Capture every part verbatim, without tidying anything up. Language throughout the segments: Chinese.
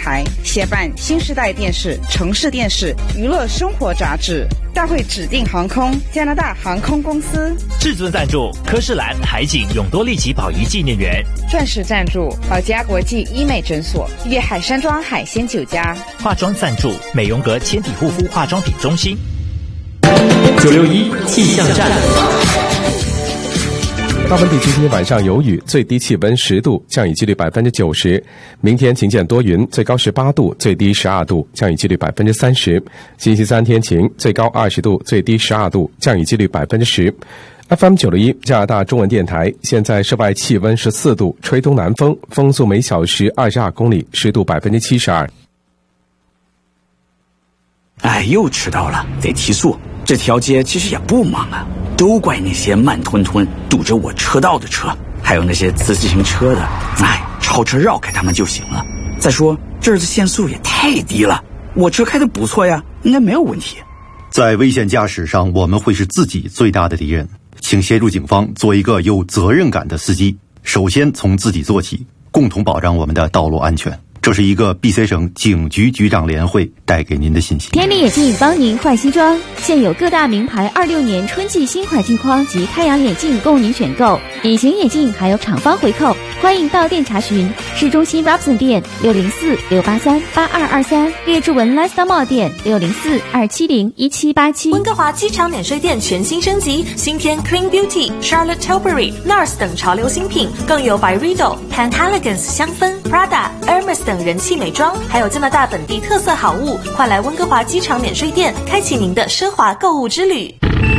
台，协办新时代电视、城市电视、娱乐生活杂志。大会指定航空加拿大航空公司。 至尊赞助科士兰海景永多利奇宝仪纪念园。 钻石赞助宝嘉国际医美诊所、粤海山庄海鲜酒家。 化妆赞助美容阁铅体护肤化妆品中心。 九六一气象站。大部分地区今天晚上有雨，最低气温十度，降雨几率百分之九十。明天晴间多云，最高十八度，最低十二度，降雨几率百分之三十。星期三天晴，最高二十度，最低十二度，降雨几率百分之十。F M 九六一加拿大中文电台，现在室外气温十四度，吹东南风，风速每小时二十二公里，湿度百分之七十二。 哎，又迟到了，得提速。这条街其实也不忙啊，都怪那些慢吞吞堵着我车道的车，还有那些自行车的，哎，超车绕开他们就行了。再说这儿的限速也太低了，我车开得不错呀，应该没有问题。 在危险驾驶上，我们会是自己最大的敌人，请协助警方做一个有责任感的司机，首先从自己做起，共同保障我们的道路安全。这是一个 B C 省警局局长联会带给您的信息。 天理眼镜帮您换西装，现有各大名牌二六年春季新款镜框及太阳眼镜供您选购，隐形眼镜还有厂方回扣，欢迎到店查询。市中心 Robson 店六零四六八三八二二三，列治文 Lifestyle Mall 店六零四二七零一七八七。 温哥华机场免税店全新升级，新添 Clean Beauty、Charlotte Tilbury、Nars 等潮流新品，更有 Byredo、Pantaleons 香氛、Prada、Hermes 等人气美妆，还有加拿大本地特色好物，快来温哥华机场免税店，开启您的奢华购物之旅。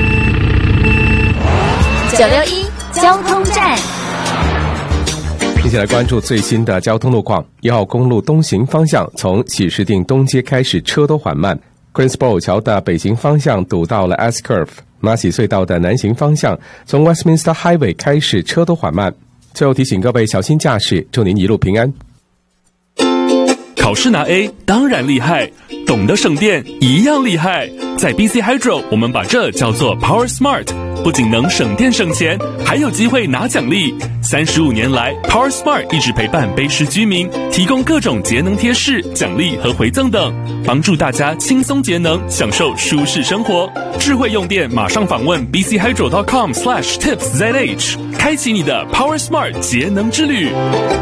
九六一交通站。 接下来关注最新的交通路况。一号公路东行方向从喜事定东街开始车都缓慢， Queensboro 桥的北行方向堵到了 S Curve， 马喜隧道的南行方向从 Westminster Highway 开始车都缓慢。最后提醒各位小心驾驶，祝您一路平安。 考试拿 A 当然厉害，懂得省电一样厉害。在 B C Hydro 我们把这叫做 Power Smart， 不仅能省电省钱，还有机会拿奖励。三十五年来 Power Smart 一直陪伴卑诗居民，提供各种节能贴士、奖励和回赠等，帮助大家轻松节能，享受舒适生活。智慧用电马上访问 b c hydro dot com slash tips z h， 开启你的 Power Smart 节能之旅。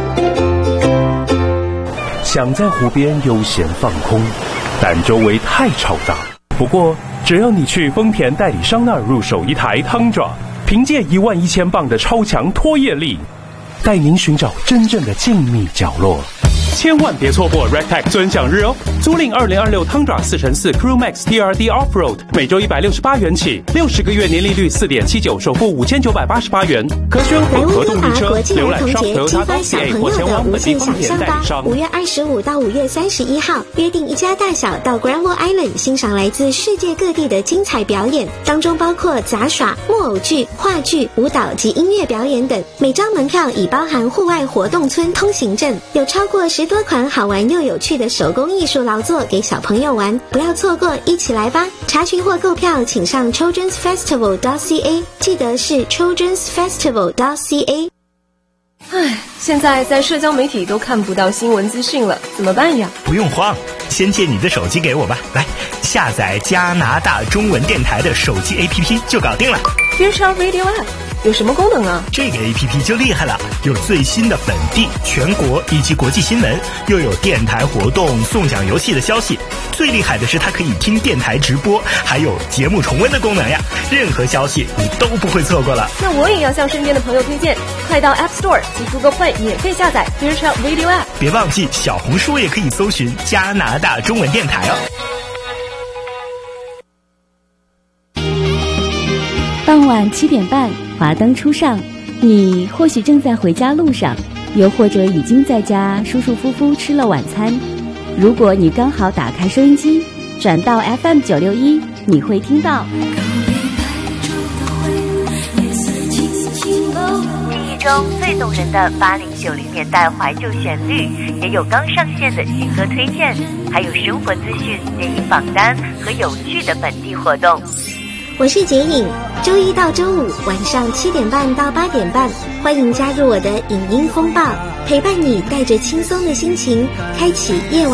想在湖边悠闲放空，但周围太嘈杂。不过，只要你去丰田代理商那儿入手一台 Tundra， 凭借一万一千磅的超强拖曳力，带您寻找真正的静谧角落。千万别错过 Rectech 尊享日哦！租赁二零二六 Tundra 四乘四 Crew Max T R D Offroad， 每周一百六十八元起，六十个月年利率 四点七九， 首付五千九百八十八元。可选混合动力车，浏览 shop Toyota dot c a 或前往本地丰田代理商。 五月二十五到五月三十一号，约定一家大小到 Granville Island 欣赏来自世界各地的精彩表演，当中包括杂耍、木偶剧、话剧、舞蹈及音乐表演等。每张门票已包含户外活动村通行证，有超过十多款好玩又有趣的手工艺术劳作给小朋友玩，不要错过，一起来吧！查询或购票请上 children's festival dot c a， 记得是 children's festival dot c a。 唉，现在在社交媒体都看不到新闻资讯了，怎么办呀？ 不用慌，先借你的手机给我吧，来下载加拿大中文电台的手机 A P P 就搞定了。 Future Radio App 有什么功能啊？ 这个 A P P 就厉害了，有最新的本地、全国以及国际新闻，又有电台活动、送奖游戏的消息。最厉害的是它可以听电台直播，还有节目重温的功能呀！任何消息你都不会错过了。 那我也要向身边的朋友推荐，快到 App Store 及 Google Play 免费下载 Future Radio App。 别忘记小红书也可以搜寻加拿大中文电台哦。 傍晚七点半，华灯初上，你或许正在回家路上，又或者已经在家舒舒服服吃了晚餐。如果你刚好打开收音机，转到 F M 九六一，你会听到记忆中最动人的八零九零年代怀旧旋律，也有刚上线的新歌推荐，还有生活资讯、电影榜单和有趣的本地活动。 我是杰颖，周一到周五晚上七点半到八点半，欢迎加入我的影音风暴，陪伴你带着轻松的心情，开启夜晚